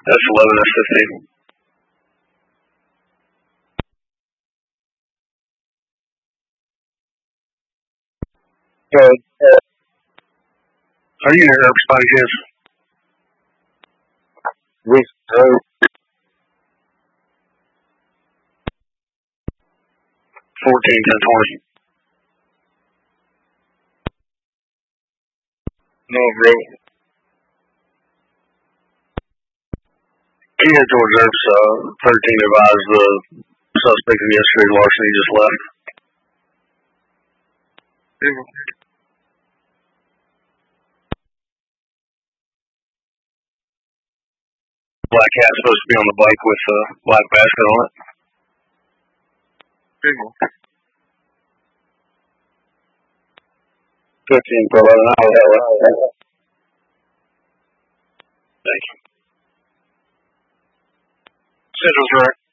That's 11, that's 15. Good. Are you here, everybody? Yes. Reserve. 14, 10, 20. No, bro. He had George Earps, 13 advised the suspect in yesterday's larceny just left. Black cat's supposed to be on the bike with a black basket on it. 15 for 11. Thank you. Central's direct.